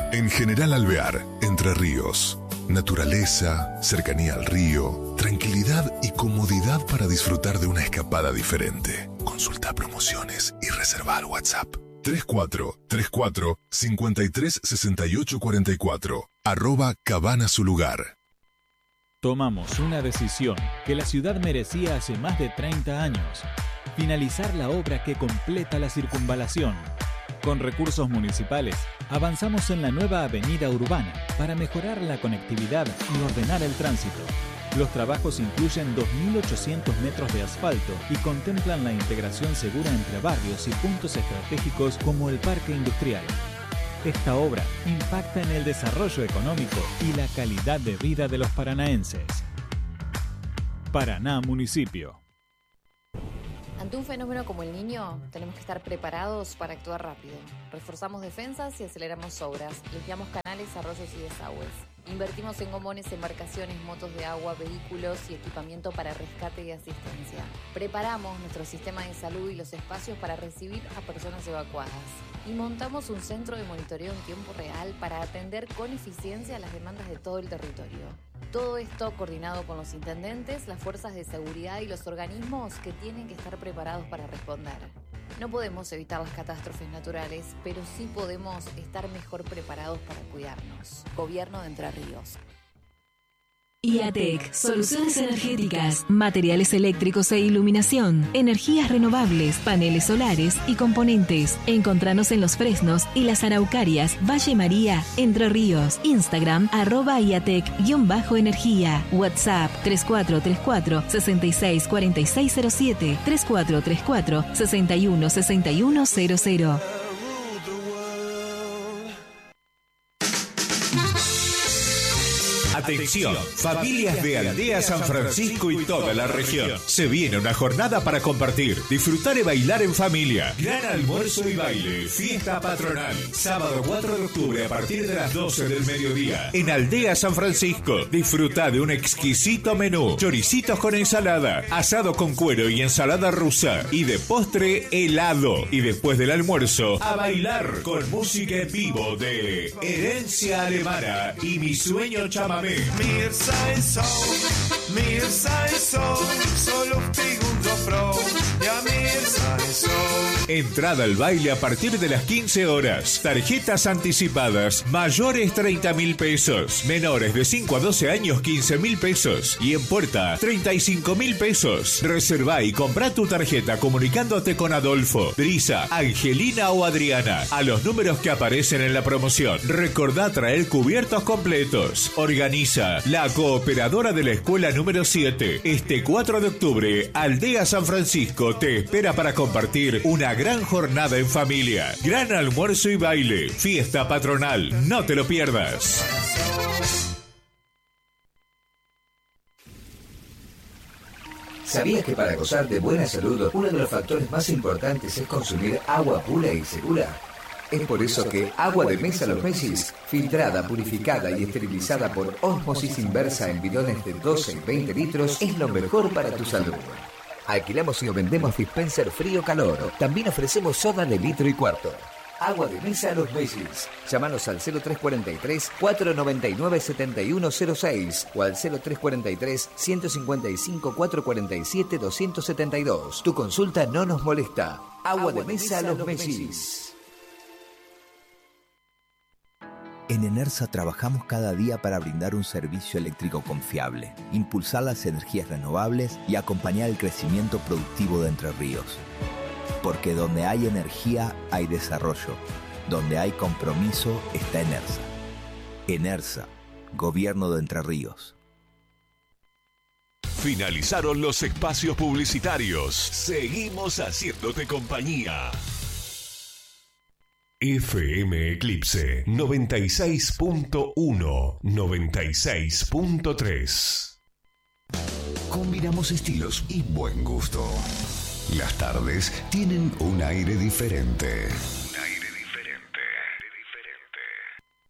En General Alvear, Entre Ríos. Naturaleza, cercanía al río, tranquilidad y comodidad para disfrutar de una escapada diferente. Consulta promociones y reserva al WhatsApp 3434-536844 @Cabana Su Lugar. Tomamos una decisión que la ciudad merecía hace más de 30 años. Finalizar la obra que completa la circunvalación. Con recursos municipales, avanzamos en la nueva avenida urbana para mejorar la conectividad y ordenar el tránsito. Los trabajos incluyen 2.800 metros de asfalto y contemplan la integración segura entre barrios y puntos estratégicos como el Parque Industrial. Esta obra impacta en el desarrollo económico y la calidad de vida de los paranaenses. Paraná Municipio. Ante un fenómeno como el Niño, tenemos que estar preparados para actuar rápido. Reforzamos defensas y aceleramos obras. Limpiamos canales, arroyos y desagües. Invertimos en gomones, embarcaciones, motos de agua, vehículos y equipamiento para rescate y asistencia. Preparamos nuestro sistema de salud y los espacios para recibir a personas evacuadas. Y montamos un centro de monitoreo en tiempo real para atender con eficiencia las demandas de todo el territorio. Todo esto coordinado con los intendentes, las fuerzas de seguridad y los organismos que tienen que estar preparados para responder. No podemos evitar las catástrofes naturales, pero sí podemos estar mejor preparados para cuidarnos. Gobierno de Entre Ríos. IATEC, soluciones energéticas, materiales eléctricos e iluminación, energías renovables, paneles solares y componentes. Encontranos en Los Fresnos y Las Araucarias, Valle María, Entre Ríos. Instagram, @IATEC_energía. WhatsApp, 3434-664607, 3434-616100. Atención, familias de Aldea San Francisco y toda la región. Se viene una jornada para compartir, disfrutar y bailar en familia. Gran almuerzo y baile, fiesta patronal. Sábado 4 de octubre a partir de las 12 del mediodía. En Aldea San Francisco, disfruta de un exquisito menú. Choricitos con ensalada, asado con cuero y ensalada rusa. Y de postre, helado. Y después del almuerzo, a bailar con música en vivo de Herencia Alemana y Mi Sueño Chamamé. Mir sei so, solo Figundo Pro, ja mir sei so. Entrada al baile a partir de las 15 horas. Tarjetas anticipadas, mayores 30.000 pesos. Menores de 5 a 12 años, 15.000 pesos. Y en puerta, 35.000 pesos. Reserva y compra tu tarjeta comunicándote con Adolfo, Brisa, Angelina o Adriana a los números que aparecen en la promoción. Recordá traer cubiertos completos. Organiza la cooperadora de la escuela número 7. Este 4 de octubre, Aldea San Francisco te espera para compartir una gran jornada en familia. Gran almuerzo y baile. Fiesta patronal. No te lo pierdas. ¿Sabías que para gozar de buena salud, uno de los factores más importantes es consumir agua pura y segura? Es por eso que Agua de Mesa Los Mesis, filtrada, purificada y esterilizada por ósmosis inversa en bidones de 12 y 20 litros, es lo mejor para tu salud. Alquilamos y vendemos dispenser frío-calor. También ofrecemos soda de litro y cuarto. Agua de Mesa Los Mesis. Llámanos al 0343-499-7106 o al 0343-155-447-272. Tu consulta no nos molesta. Agua de Mesa Los Mesis. En Enersa trabajamos cada día para brindar un servicio eléctrico confiable, impulsar las energías renovables y acompañar el crecimiento productivo de Entre Ríos. Porque donde hay energía, hay desarrollo. Donde hay compromiso, está Enersa. Enersa, Gobierno de Entre Ríos. Finalizaron los espacios publicitarios. Seguimos haciéndote compañía. FM Eclipse 96.1, 96.3. Combinamos estilos y buen gusto. Las tardes tienen un aire diferente.